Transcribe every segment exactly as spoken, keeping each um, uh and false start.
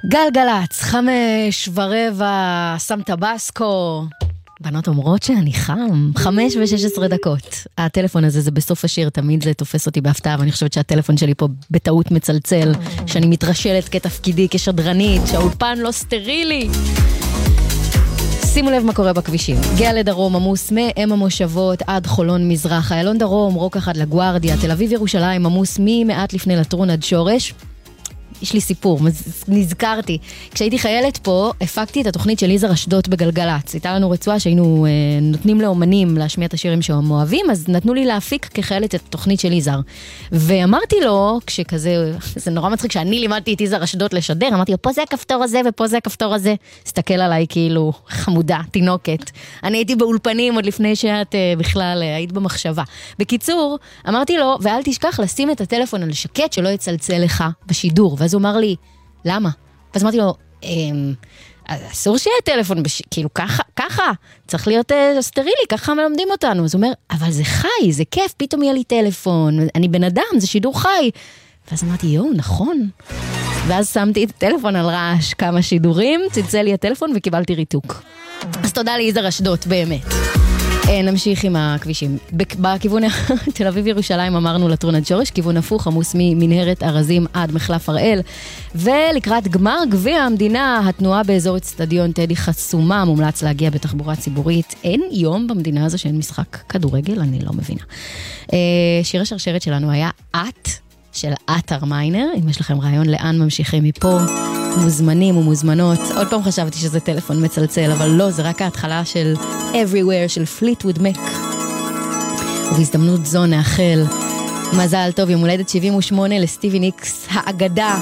גלגלץ, חמש ורבע, שם טבסקו. בנות אומרות שאני חם, חמש ושש עשרה דקות. הטלפון הזה זה בסוף השיר, תמיד זה תופס אותי בהפתעה, ואני חושבת שהטלפון שלי פה בטעות מצלצל, שאני מתרשלת כתפקידי, כשדרנית, שהאולפן לא סטרילי. שימו לב מה קורה בכבישים. גאה לדרום, עמוס מאם המושבות עד חולון מזרח, איילון דרום, רוק אחד לגוארדיה, תל אביב ירושלים, עמוס ממעט לפני לטרון עד שורש. יש לי סיפור, נזכרתי. כשהייתי חיילת פה, הפקתי את התוכנית של יזהר אשדות בגלגלץ. הייתה לנו רצועה שהיינו אה, נותנים לאומנים להשמיע את השירים שהם אוהבים, אז נתנו לי להפיק כחיילת את התוכנית של יזהר. ואמרתי לו, כשכזה, זה נורא מצחיק, שאני לימדתי את יזהר אשדות לשדר, אמרתי לו, פה זה הכפתור הזה ופה זה הכפתור הזה. הסתכל עליי כאילו חמודה, תינוקת. אני הייתי באולפנים עוד לפני שאת אה, בכלל אה, היית במחשבה. בקיצור, אמרתי לו, ואל תשכח לשים את הטלפון על שקט שלא יצלצל לך בשידור. ואז הוא אמר לי, למה? ואז אמרתי לו, אסור שיהיה טלפון, בש... כאילו ככה, ככה, צריך להיות uh, סטרילי, ככה מלמדים אותנו. אז הוא אומר, אבל זה חי, זה כיף, פתאום יהיה לי טלפון, אני בן אדם, זה שידור חי. ואז אמרתי, יואו, נכון. ואז שמתי את הטלפון על רעש כמה שידורים, צלצל לי הטלפון וקיבלתי ריתוק. אז תודה ליזהר אשדות, באמת. נמשיך עם הכבישים. בכיוון תל אביב ירושלים אמרנו לטרון עד שורש, כיוון הפוך, עמוס ממנהרת ארזים עד מחלף הראל, ולקראת גמר גביע המדינה, התנועה באזור אצטדיון טדי חסומה, מומלץ להגיע בתחבורה ציבורית. אין יום במדינה הזו שאין משחק כדורגל, אני לא מבינה. שיר השרשרת שלנו היה את, של אתר מיינר. אם יש לכם רעיון לאן ממשיכים מפה, מוזמנים ומוזמנות. עוד פעם חשבתי שזה טלפון מצלצל, אבל לא, זה רק ההתחלה של Everywhere של פליטווד מק. ובהזדמנות זו נאחל מזל טוב, יום הולדת שבעים ושמונה לסטיבי ניקס, האגדה,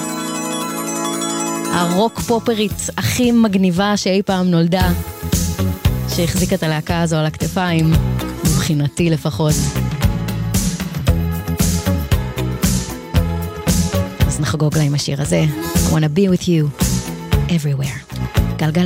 הרוק פופרית הכי מגניבה שאי פעם נולדה, שהחזיקה את הלהקה הזו על הכתפיים, מבחינתי לפחות. אז נחגוג לה עם השיר הזה. I wanna be with you everywhere. גלגל